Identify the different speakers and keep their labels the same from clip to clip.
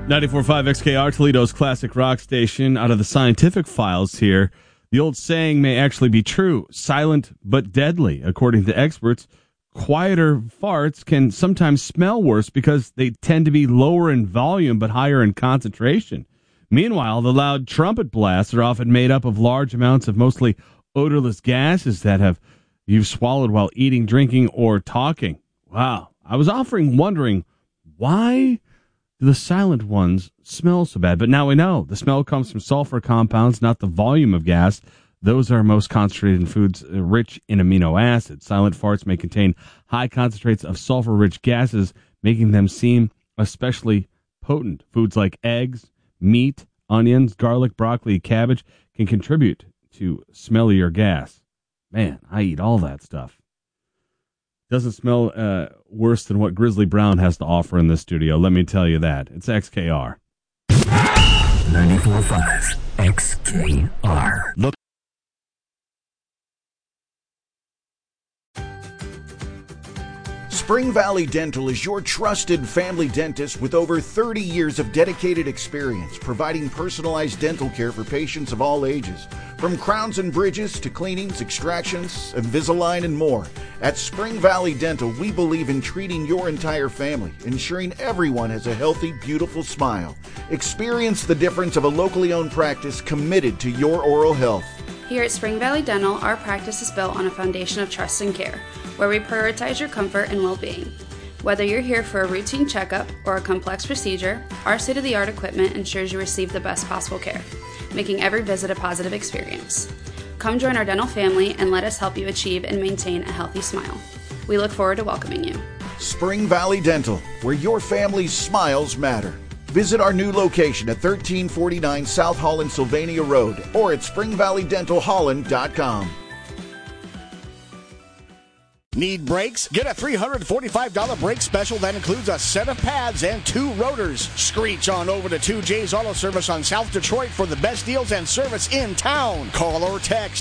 Speaker 1: 94.5 XKR, Toledo's classic rock station. Out of the scientific files here, the old saying may actually be true. Silent but deadly. According to experts, quieter farts can sometimes smell worse because they tend to be lower in volume but higher in concentration. Meanwhile, the loud trumpet blasts are often made up of large amounts of mostly odorless gases that you've swallowed while eating, drinking, or talking. Wow. I was wondering, why do the silent ones smell so bad? But now we know. The smell comes from sulfur compounds, not the volume of gas. Those are most concentrated in foods rich in amino acids. Silent farts may contain high concentrates of sulfur-rich gases, making them seem especially potent. Foods like eggs, meat, onions, garlic, broccoli, cabbage can contribute to smellier gas. Man, I eat all that stuff. Doesn't smell worse than what Grizzly Brown has to offer in the studio, let me tell you that. It's XKR.
Speaker 2: 94.5 XKR. Look.
Speaker 3: Spring Valley Dental is your trusted family dentist with over 30 years of dedicated experience providing personalized dental care for patients of all ages. From crowns and bridges to cleanings, extractions, Invisalign, and more. At Spring Valley Dental, we believe in treating your entire family, ensuring everyone has a healthy, beautiful smile. Experience the difference of a locally owned practice committed to your oral health.
Speaker 4: Here at Spring Valley Dental, our practice is built on a foundation of trust and care, where we prioritize your comfort and well-being. Whether you're here for a routine checkup or a complex procedure, our state-of-the-art equipment ensures you receive the best possible care, making every visit a positive experience. Come join our dental family and let us help you achieve and maintain a healthy smile. We look forward to welcoming you.
Speaker 3: Spring Valley Dental, where your family's smiles matter. Visit our new location at 1349 South Holland Sylvania Road or at springvalleydentalholland.com.
Speaker 5: Need brakes? Get a $345 brake special that includes a set of pads and 2 rotors. Screech on over to 2J's Auto Service on South Detroit for the best deals and service in town. Call or text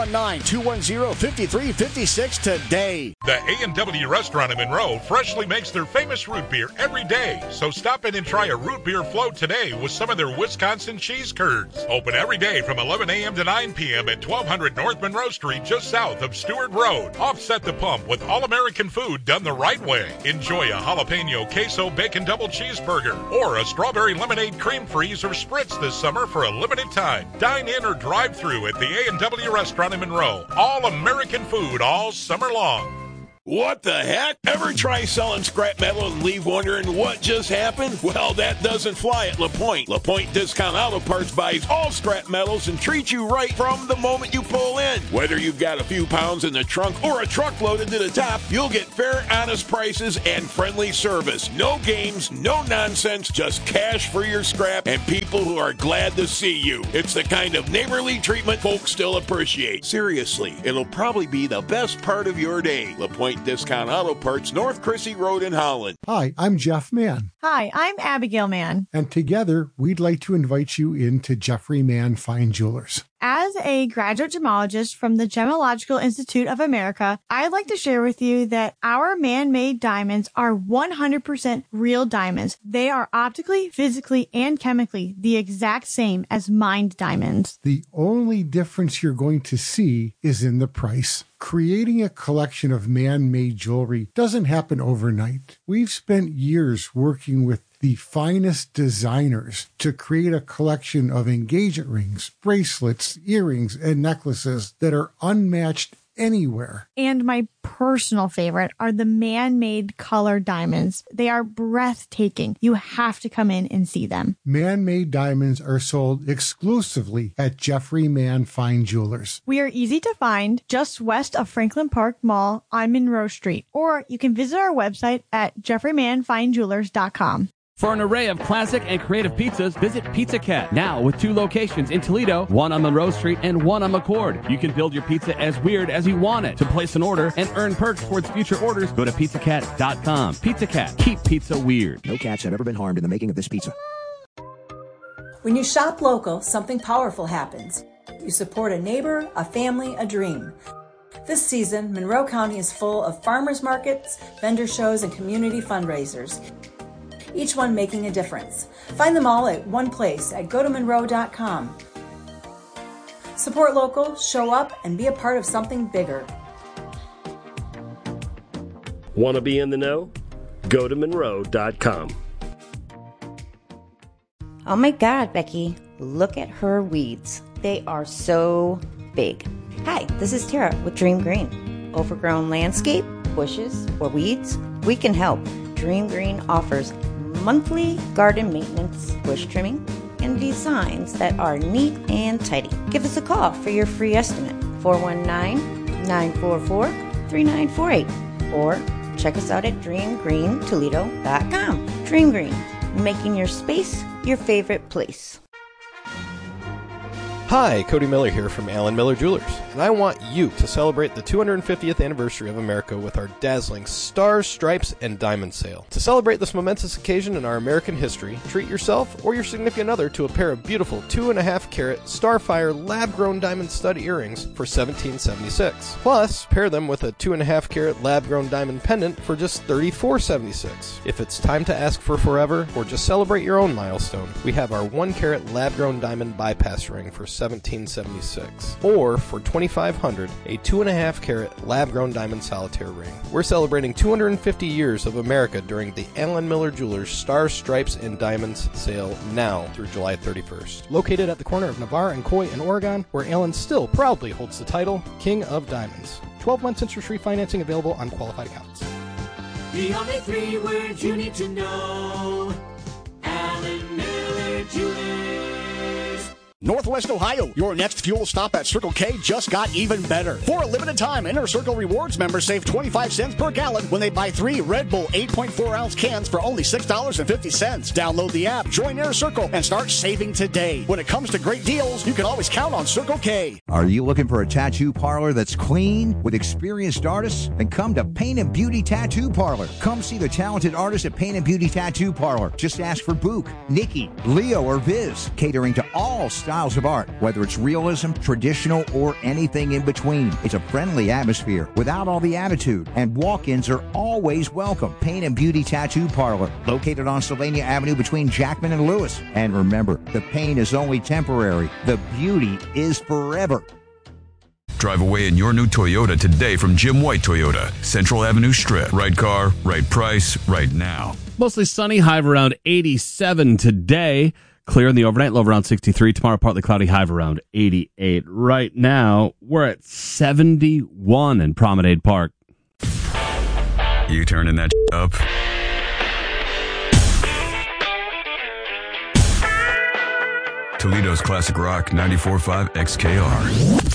Speaker 5: 419-210-5356 today.
Speaker 6: The A&W restaurant in Monroe freshly makes their famous root beer every day. So stop in and try a root beer float today with some of their Wisconsin cheese curds. Open every day from 11 a.m. to 9 p.m. at 1200 North Monroe Street just south of Stewart Road. Offset the Pump with all-American food done the right way. Enjoy a jalapeno queso bacon double cheeseburger or a strawberry lemonade cream freeze or spritz this summer for a limited time. Dine in or drive through at the A&W restaurant in Monroe. All-American food all summer long.
Speaker 7: What the heck? Ever try selling scrap metal and leave wondering what just happened? Well, that doesn't fly at LaPointe. LaPointe Discount Auto Parts buys all scrap metals and treats you right from the moment you pull in. Whether you've got a few pounds in the trunk or a truck loaded to the top, you'll get fair, honest prices and friendly service. No games, no nonsense, just cash for your scrap and people who are glad to see you. It's the kind of neighborly treatment folks still appreciate. Seriously, it'll probably be the best part of your day. LaPointe Discount Auto Parts, North Chrissy Road in Holland.
Speaker 8: Hi, I'm Jeff Mann.
Speaker 9: Hi, I'm Abigail Mann.
Speaker 8: And together, we'd like to invite you into Jeffrey Mann Fine Jewelers.
Speaker 9: As a graduate gemologist from the Gemological Institute of America, I'd like to share with you that our man-made diamonds are 100% real diamonds. They are optically, physically, and chemically the exact same as mined diamonds.
Speaker 8: The only difference you're going to see is in the price. Creating a collection of man-made jewelry doesn't happen overnight. We've spent years working with the finest designers to create a collection of engagement rings, bracelets, earrings, and necklaces that are unmatched anywhere.
Speaker 9: And my personal favorite are the man-made color diamonds. They are breathtaking. You have to come in and see them.
Speaker 8: Man-made diamonds are sold exclusively at Jeffrey Mann Fine Jewelers.
Speaker 9: We are easy to find just west of Franklin Park Mall on Monroe Street, or you can visit our website at jeffreymannfinejewelers.com.
Speaker 1: For an array of classic and creative pizzas, visit Pizza Cat, now with 2 locations in Toledo, one on Monroe Street and one on McCord. You can build your pizza as weird as you want it. To place an order and earn perks towards future orders, go to pizzacat.com. Pizza Cat, keep pizza weird.
Speaker 2: No cats have ever been harmed in the making of this pizza.
Speaker 10: When you shop local, something powerful happens. You support a neighbor, a family, a dream. This season, Monroe County is full of farmers markets, vendor shows, and community fundraisers. each one making a difference. Find them all at one place at gotomonroe.com. Support local, show up, and be a part of something bigger.
Speaker 11: Want to be in the know? Go to Monroe.com.
Speaker 12: Oh my God, Becky, look at her weeds. They are so big. Hi, this is Tara with Dream Green. Overgrown landscape, bushes, or weeds? We can help. Dream Green offers monthly garden maintenance, bush trimming, and designs that are neat and tidy. Give us a call for your free estimate, 419-944-3948, or check us out at dreamgreentoledo.com. Dream Green, making your space your favorite place.
Speaker 13: Hi, Cody Miller here from Allen Miller Jewelers, and I want you to celebrate the 250th anniversary of America with our dazzling Stars, Stripes, and Diamond sale. To celebrate this momentous occasion in our American history, treat yourself or your significant other to a pair of beautiful 2.5-carat Starfire lab-grown diamond stud earrings for $17.76. Plus, pair them with a 2.5-carat lab-grown diamond pendant for just $34.76. If it's time to ask for forever or just celebrate your own milestone, we have our 1-carat lab-grown diamond bypass ring for $17.76, or for $2,500, a 2.5-carat lab-grown diamond solitaire ring. We're celebrating 250 years of America during the Allen Miller Jewelers Stars, Stripes, and Diamonds sale now through July 31st. Located at the corner of Navarre and Coy in Oregon, where Allen still proudly holds the title King of Diamonds. 12 months interest-free financing available on qualified accounts.
Speaker 14: The only 3 words you need to know. Allen Miller Jewelers.
Speaker 5: Northwest Ohio, your next fuel stop at Circle K just got even better. For a limited time, Inner Circle Rewards members save 25 cents per gallon when they buy 3 Red Bull 8.4-ounce cans for only $6.50. Download the app, join Inner Circle, and start saving today. When it comes to great deals, you can always count on Circle K.
Speaker 2: Are you looking for a tattoo parlor that's clean with experienced artists? Then come to Paint and Beauty Tattoo Parlor. Come see the talented artists at Paint and Beauty Tattoo Parlor. Just ask for Book, Nikki, Leo, or Viz, catering to all styles of art, whether it's realism, traditional, or anything in between. It's a friendly atmosphere without all the attitude, and walk-ins are always welcome. Paint and Beauty Tattoo Parlor, located on Sylvania Avenue between Jackman and Lewis. And remember, the pain is only temporary. The beauty is forever.
Speaker 15: Drive away in your new Toyota today from Jim White Toyota, Central Avenue Strip. Right car, right price, right now.
Speaker 1: Mostly sunny, high of around 87 today. Clear in the overnight, low around 63. Tomorrow, partly cloudy, high of around 88. Right now, we're at 71 in Promenade Park.
Speaker 15: You turning that up? Toledo's Classic Rock 94.5 XKR.